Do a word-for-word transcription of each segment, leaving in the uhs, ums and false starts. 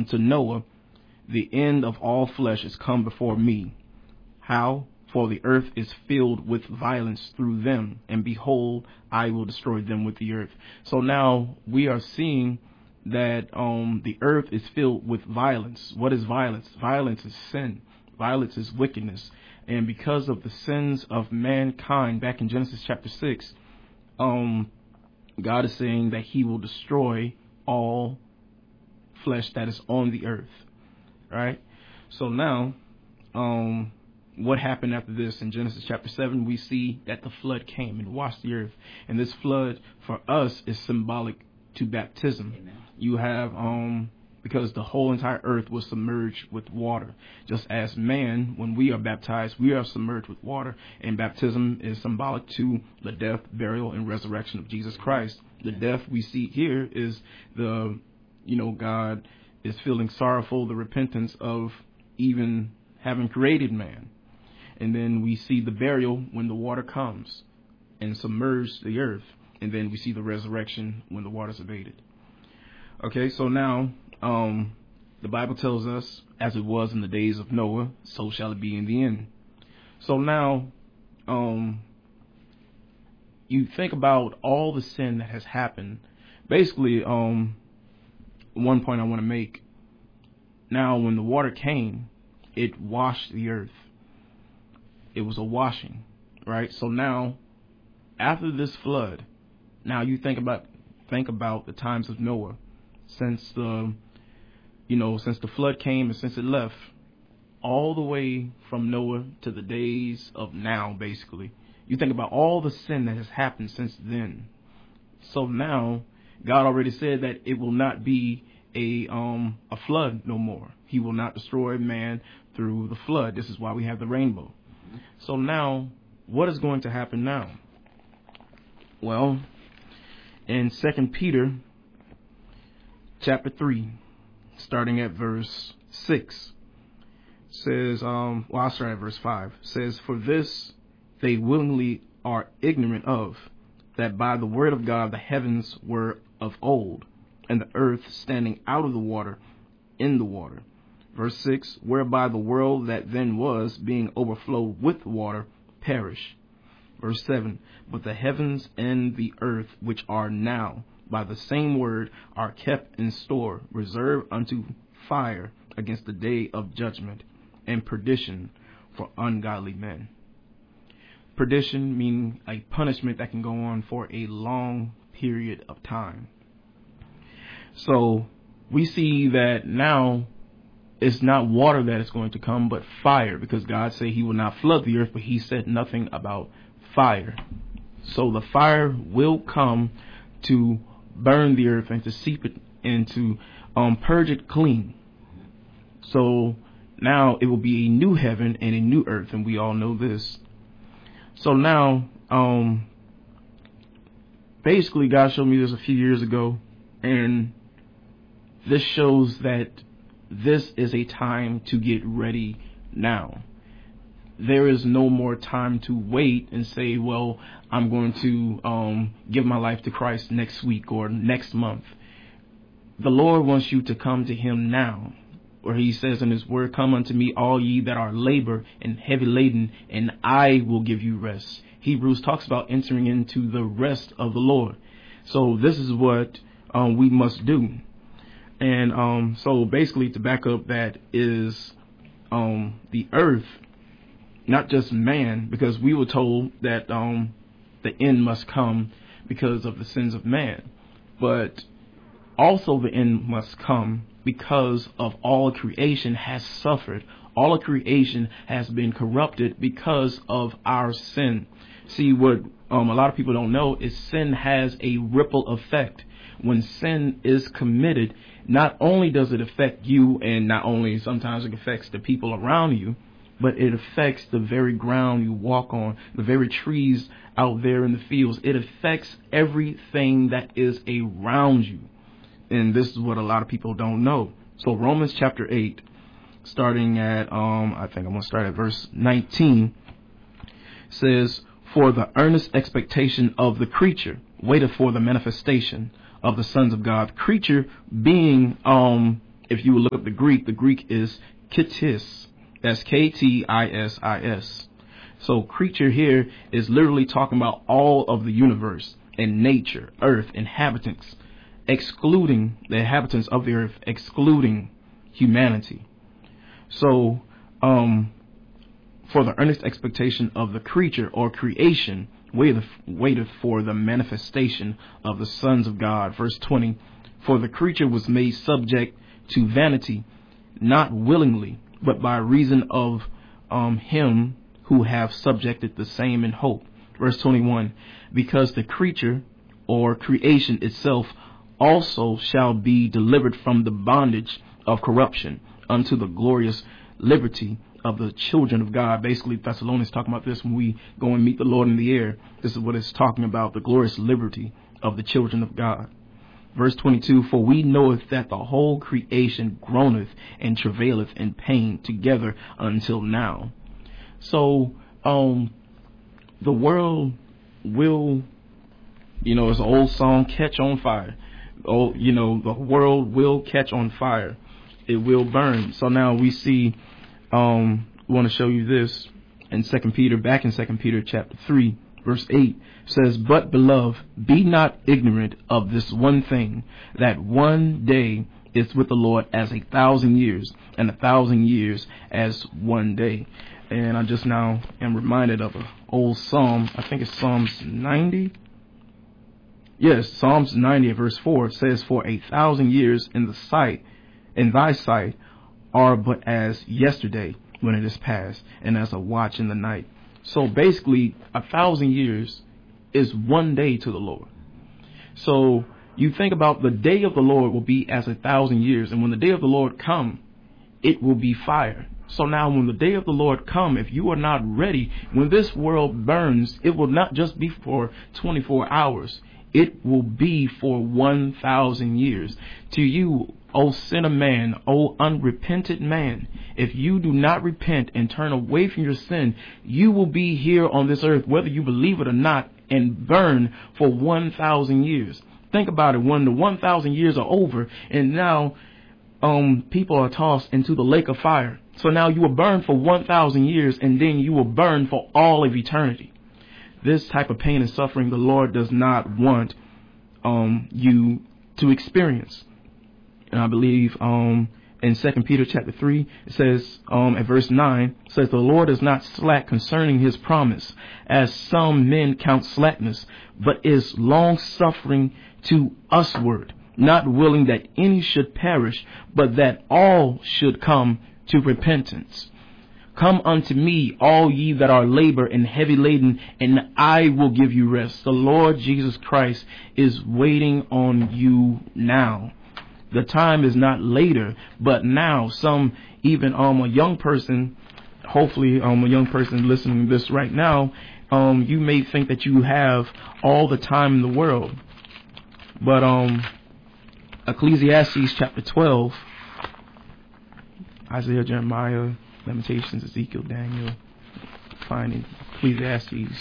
unto Noah, the end of all flesh is come before me. How? For the earth is filled with violence through them, and behold, I will destroy them with the earth. So now we are seeing that um, the earth is filled with violence. What is violence? Violence is sin. Violence is wickedness. And because of the sins of mankind, back in Genesis chapter six, um, God is saying that he will destroy all flesh that is on the earth. Right? So now, um, what happened after this? In Genesis chapter seven, we see that the flood came and washed the earth. And this flood for us is symbolic to baptism. Amen. You have, um, because the whole entire earth was submerged with water. Just as man, when we are baptized, we are submerged with water. And baptism is symbolic to the death, burial, and resurrection of Jesus Christ. The death we see here is the, you know, God is feeling sorrowful, the repentance of even having created man. And then we see the burial when the water comes and submerges the earth. And then we see the resurrection when the water's abated. Okay, so now um, the Bible tells us, as it was in the days of Noah, so shall it be in the end. So now um, you think about all the sin that has happened. Basically, um, one point I want to make. Now, when the water came, it washed the earth. It was a washing, right? So now, after this flood, now you think about think about the times of Noah, since the you know since the flood came and since it left, all the way from Noah to the days of now, basically. You think about all the sin that has happened since then. So now, God already said that it will not be a um a flood no more. He will not destroy man through the flood. This is why we have the rainbow. So now, what is going to happen now? Well, in Second Peter chapter three, starting at verse six, says, um, well, I'll start at verse five, says, for this they willingly are ignorant of, that by the word of God the heavens were of old, and the earth standing out of the water in the water. Verse six, whereby the world that then was, being overflowed with water, perish. Verse seven, but the heavens and the earth, which are now, by the same word, are kept in store, reserved unto fire against the day of judgment, and perdition for ungodly men. Perdition meaning a punishment that can go on for a long period of time. So we see that now it's not water that is going to come, but fire, because God said he will not flood the earth, but he said nothing about fire. So the fire will come to burn the earth and to seep it and to um, purge it clean. So now it will be a new heaven and a new earth, and we all know this. So now, um, basically, God showed me this a few years ago, and this shows that this is a time to get ready now. There is no more time to wait and say, well, I'm going to um, give my life to Christ next week or next month. The Lord wants you to come to him now. Or he says in his word, come unto me, all ye that are labor and heavy laden, and I will give you rest. Hebrews talks about entering into the rest of the Lord. So this is what um, we must do. And um, so basically, to back up, that is um, the earth, not just man, because we were told that um, the end must come because of the sins of man. But also the end must come because of all creation has suffered. All of creation has been corrupted because of our sin. See, what um, a lot of people don't know is sin has a ripple effect. When sin is committed, not only does it affect you, and not only sometimes it affects the people around you, but it affects the very ground you walk on, the very trees out there in the fields. It affects everything that is around you. And this is what a lot of people don't know. So Romans chapter eight, starting at, um, I think I'm going to start at verse nineteen, says, for the earnest expectation of the creature waiteth for the manifestation of the sons of God. Creature being um if you look up the Greek, the Greek is kitis. That's K T I S I S. So creature here is literally talking about all of the universe and nature, earth, inhabitants, excluding the inhabitants of the earth, excluding humanity. So, um, for the earnest expectation of the creature or creation, waiteth, waiteth for the manifestation of the sons of God. Verse twenty, for the creature was made subject to vanity, not willingly, but by reason of um, him who have subjected the same in hope. Verse twenty-one, because the creature or creation itself also shall be delivered from the bondage of corruption unto the glorious liberty of the children of God. Basically, Thessalonians talking about this when we go and meet the Lord in the air. This is what it's talking about, the glorious liberty of the children of God. Verse twenty-two, for we knoweth that the whole creation groaneth and travaileth in pain together until now. So, um, the world will, you know, it's an old song, catch on fire. Oh, you know, the world will catch on fire. It will burn. So now we see, um, we want to show you this in Second Peter, back in Second Peter chapter three, verse eight, says, but beloved, be not ignorant of this one thing, that one day is with the Lord as a thousand years, and a thousand years as one day. And I just now am reminded of an old psalm. I think it's Psalms ninety. Yes, Psalms ninety, verse four says, for a thousand years in the sight, in thy sight, are but as yesterday when it is past, and as a watch in the night. So basically, a thousand years is one day to the Lord. So you think about the day of the Lord will be as a thousand years, and when the day of the Lord come, it will be fire. So now when the day of the Lord come, if you are not ready, when this world burns, it will not just be for twenty-four hours. It will be for one thousand years. To you, O sinner man, O unrepentant man, if you do not repent and turn away from your sin, you will be here on this earth, whether you believe it or not, and burn for one thousand years. Think about it. When the one thousand years are over, and now um, people are tossed into the lake of fire. So now you will burn for one thousand years, and then you will burn for all of eternity. This type of pain and suffering the Lord does not want um, you to experience. And I believe um, in Second Peter chapter three, it says um, at verse nine, it says, the Lord is not slack concerning his promise, as some men count slackness, but is long suffering to usward, not willing that any should perish, but that all should come to repentance. Come unto me, all ye that are labor and heavy laden, and I will give you rest. The Lord Jesus Christ is waiting on you now. The time is not later, but now. Some, even um a young person, hopefully um a young person listening to this right now, um you may think that you have all the time in the world, but um Ecclesiastes chapter twelve, Isaiah, Jeremiah, Lamentations, Ezekiel, Daniel, finding Ecclesiastes.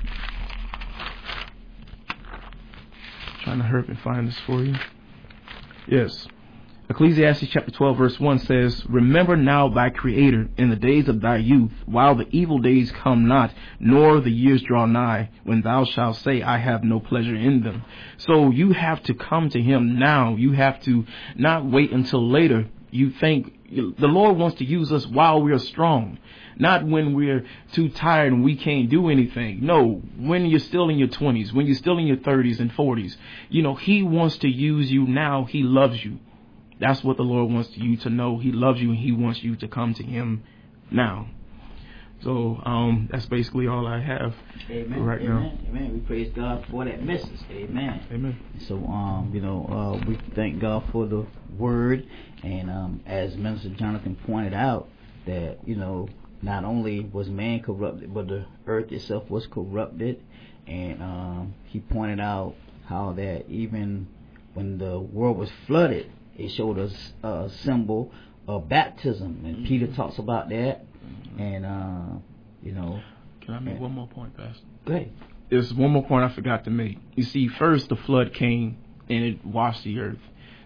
Trying to hurry and find this for you. Yes. Ecclesiastes chapter twelve verse one says, remember now thy Creator in the days of thy youth, while the evil days come not, nor the years draw nigh, when thou shalt say, I have no pleasure in them. So you have to come to him now. You have to not wait until later. You think the Lord wants to use us while we are strong, not when we're too tired and we can't do anything. No, when you're still in your twenties, when you're still in your thirties and forties, you know, he wants to use you now. He loves you. That's what the Lord wants you to know. He loves you, and he wants you to come to him now. So um, that's basically all I have Amen. right Amen. now. Amen. We praise God for that message. Amen. Amen. So, um, you know, uh, we thank God for the word. And um, as Minister Jonathan pointed out, that, you know, not only was man corrupted, but the earth itself was corrupted. And um, he pointed out how that even when the world was flooded, it showed us a symbol of baptism. And mm-hmm. Peter talks about that. Mm-hmm. And, uh, you know. Can I make and, one more point, Pastor? Go ahead. There's one more point I forgot to make. You see, first the flood came and it washed the earth.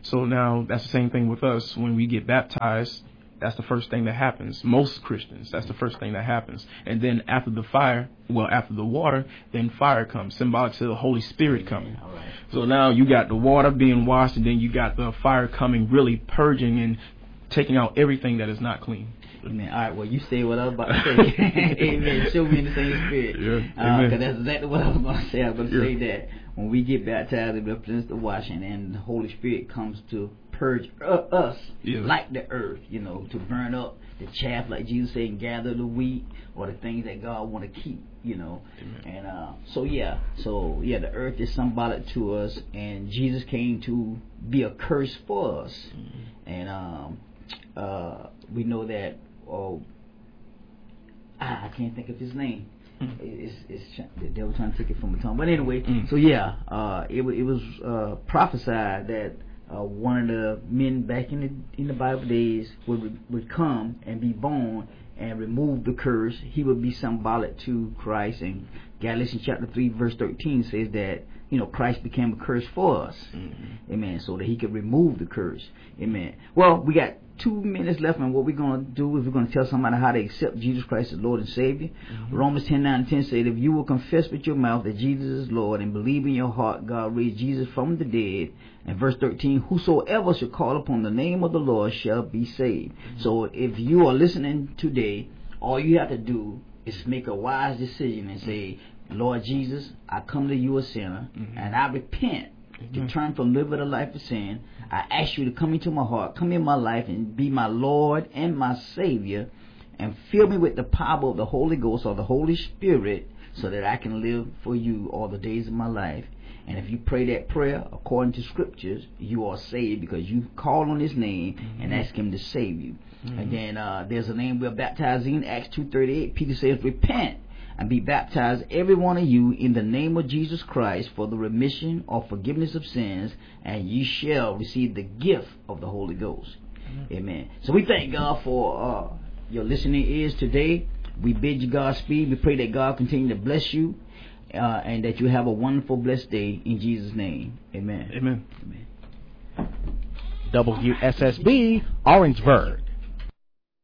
So now that's the same thing with us. When we get baptized, that's the first thing that happens. Most Christians, that's the first thing that happens. And then after the fire, well, after the water, then fire comes, symbolic to the Holy Spirit coming. All right. So now you got the water being washed, and then you got the fire coming, really purging and taking out everything that is not clean. Amen. All right, well, you say what I was about to say. Amen. Show me in the same spirit. Yeah. Because uh, that's exactly what I was going to say. I was going to yeah. say that when we get baptized, it represents the washing, and the Holy Spirit comes to purge uh, us yeah. like the earth, you know, to burn up the chaff, like Jesus said, and gather the wheat, or the things that God want to keep, you know. Amen. And uh, so, yeah, so, yeah, the earth is symbolic to us, and Jesus came to be a curse for us. Mm-hmm. And um, uh, we know that, oh, ah, I can't think of his name. Mm. It's, it's the devil trying to take it from the tongue. But anyway, mm. so yeah, uh, it, it was uh, prophesied that uh, one of the men back in the in the Bible days would would come and be born and remove the curse. He would be symbolic to Christ. And Galatians chapter three verse thirteen says that, you know, Christ became a curse for us. Mm-hmm. Amen. So that he could remove the curse. Amen. Well, we got two minutes left, and what we're going to do is we're going to tell somebody how to accept Jesus Christ as Lord and Savior. Mm-hmm. Romans ten, nine, and ten said, if you will confess with your mouth that Jesus is Lord and believe in your heart God raised Jesus from the dead, and verse thirteen, whosoever shall call upon the name of the Lord shall be saved. Mm-hmm. So if you are listening today, all you have to do is make a wise decision and say, Lord Jesus, I come to you a sinner, mm-hmm. and I repent to turn from living a life of sin. I ask you to come into my heart, come in my life, and be my Lord and my Savior, and fill me with the power of the Holy Ghost or the Holy Spirit, so that I can live for you all the days of my life. And if you pray that prayer according to scriptures, you are saved, because you call on his name mm-hmm. and ask him to save you. Mm-hmm. Again, uh, there's a name we're baptized in, Acts two thirty-eight. Peter says, repent and be baptized, every one of you, in the name of Jesus Christ, for the remission or forgiveness of sins, and ye shall receive the gift of the Holy Ghost. Mm-hmm. Amen. So we thank God for uh, your listening ears today. We bid you Godspeed. We pray that God continue to bless you, uh, and that you have a wonderful, blessed day in Jesus' name. Amen. Amen. Amen. W S S B, Orangeburg.